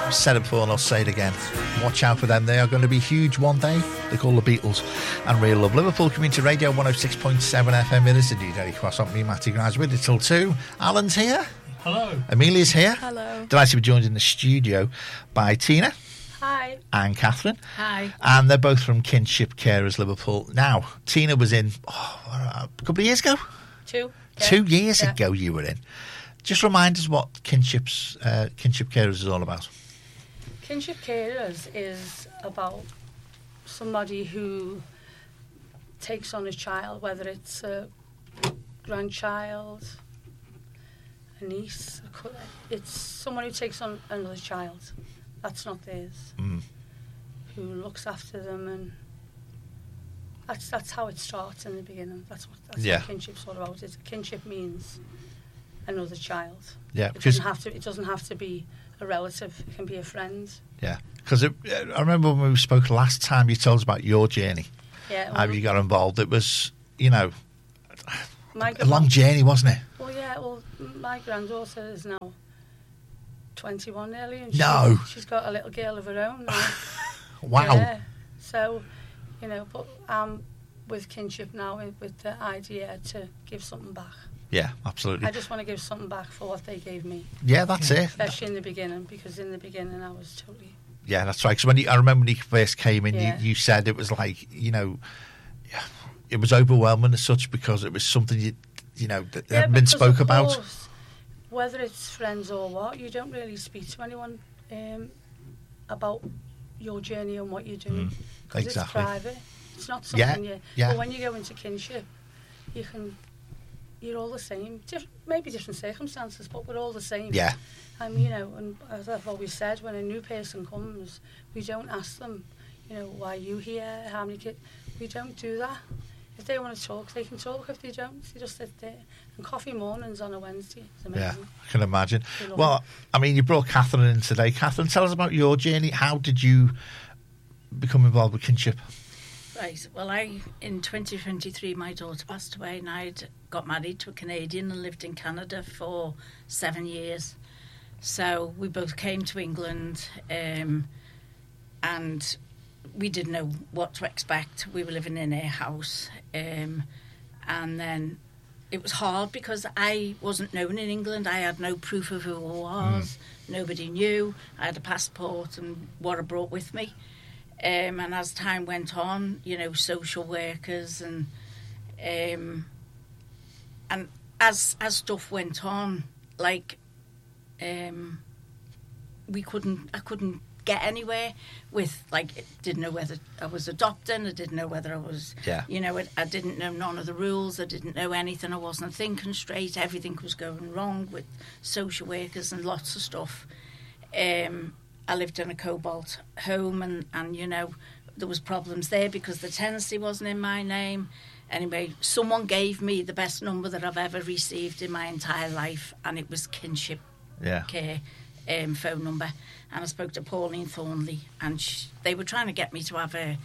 I've said it before and I'll say it again. Watch out for them. They are going to be huge one day. They're called the Beatles and Real Love. Liverpool Community Radio 106.7 FM. It is indeed Eddie Cross. I'm me, Matty Grimes, with you till 2. Alan's here. Hello. Amelia's here. Hello. Delighted to be joined in the studio by Tina. Hi. And Catherine. Hi. And they're both from Kinship Carers Liverpool. Now, Tina was in a couple of years ago. 2. 2 years ago you were in. Just remind us what Kinship Carers is all about. Kinship Carers is about somebody who takes on a child, whether it's a grandchild, a niece. It's someone who takes on another child that's not theirs, who looks after them, and that's how it starts in the beginning. That's what kinship's all about. Kinship means another child. Yeah, it doesn't have to be a relative. It can be a friend. Yeah, because I remember when we spoke last time, you told us about your journey. Yeah, how you got involved. It was, a long journey, wasn't it? Well, yeah. Well, my granddaughter is now 21 nearly, and she's got a little girl of her own now. Wow. Yeah. So, but I'm with Kinship now with the idea to give something back. Yeah, absolutely. I just want to give something back for what they gave me. Yeah, that's it. Especially in the beginning, because in the beginning I was totally... Yeah, that's right. Because I remember when you first came in, you said it was like, it was overwhelming as such because it was something that hadn't been spoke about. Course, whether it's friends or what, you don't really speak to anyone about your journey and what you're doing. Because it's private. It's not something But when you go into Kinship, you're all the same. Maybe different circumstances, but we're all the same. Yeah. And as I've always said, when a new person comes, we don't ask them, why are you here? How many kids? We don't do that. If they want to talk, they can talk. If they don't, they just sit there. And coffee mornings on a Wednesday. It's amazing. Yeah, I can imagine. Well, you brought Catherine in today. Catherine, tell us about your journey. How did you become involved with Kinship? Right. Well, in 2023, my daughter passed away, and I'd got married to a Canadian and lived in Canada for 7 years. So we both came to England, and we didn't know what to expect. We were living in a house, and then it was hard because I wasn't known in England. I had no proof of who I was. Nobody knew. I had a passport and what I brought with me. And as time went on, social workers and as stuff went on, I couldn't get anywhere with, didn't know whether I was adopting, I didn't know whether I was, I didn't know none of the rules, I didn't know anything, I wasn't thinking straight, everything was going wrong with social workers and lots of stuff. I lived in a Cobalt home and there was problems there because the tenancy wasn't in my name. Anyway, someone gave me the best number that I've ever received in my entire life, and it was Kinship Care phone number. And I spoke to Pauline Thornley, and they were trying to get me to have a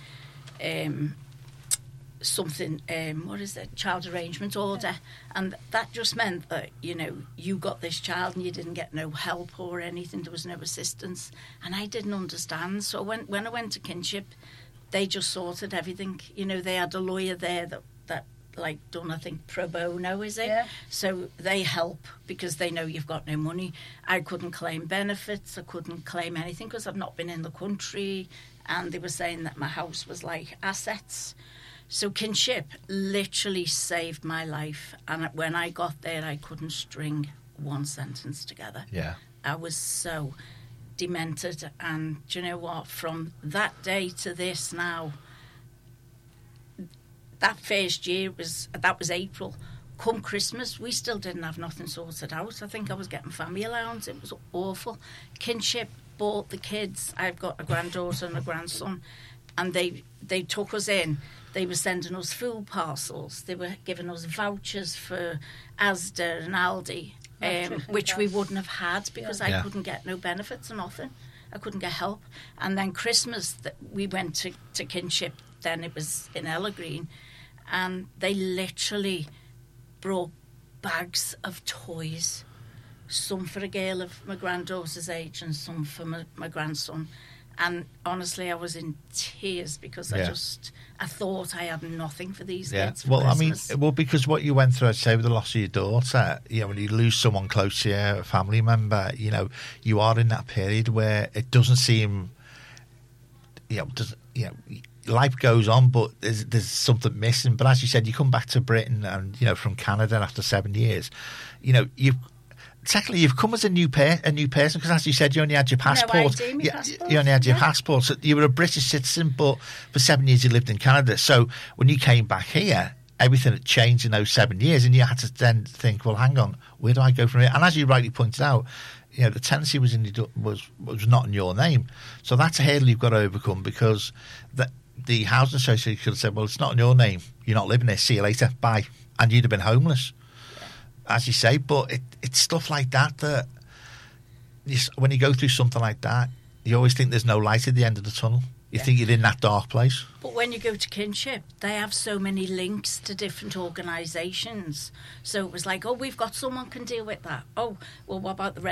child arrangement order, and that just meant that you got this child and you didn't get no help or anything. There was no assistance, and I didn't understand. So when I went to Kinship, they just sorted everything. They had a lawyer there that done, I think, pro bono, is it? Yeah. So they help because they know you've got no money. I couldn't claim benefits, I couldn't claim anything because I've not been in the country, and they were saying that my house was like assets. So Kinship literally saved my life, and when I got there, I couldn't string one sentence together. Yeah, I was so demented, and do you know what? From that day to this now, that first year was April. Come Christmas, we still didn't have nothing sorted out. I think I was getting family allowance. It was awful. Kinship bought the kids. I've got a granddaughter and a grandson, and they took us in. They were sending us food parcels. They were giving us vouchers for Asda and Aldi, which we wouldn't have had because I couldn't get no benefits or nothing. I couldn't get help. And then Christmas, we went to Kinship. Then it was in Ella Green, and they literally brought bags of toys some for a girl of my granddaughter's age and some for my grandson. And honestly, I was in tears because I thought I had nothing for these kids for Christmas. Because what you went through, I'd say, with the loss of your daughter, when you lose someone close to you, a family member, you are in that period where it doesn't seem, life goes on, but there's something missing. But as you said, you come back to Britain and, from Canada after 7 years, you've come as a new person because, as you said, you only had your passport. passport. You only had your passport. So you were a British citizen, but for 7 years you lived in Canada. So when you came back here, everything had changed in those 7 years, and you had to then think, well, hang on, where do I go from here? And as you rightly pointed out, the tenancy was not in your name. So that's a hurdle you've got to overcome, because the housing association could have said, well, it's not in your name. You're not living there. See you later. Bye. And you'd have been homeless. As you say, but it's stuff like that when you go through something like that, you always think there's no light at the end of the tunnel. You think you're in that dark place. But when you go to Kinship, they have so many links to different organisations. So it was like, oh, we've got someone can deal with that. Oh, well, what about the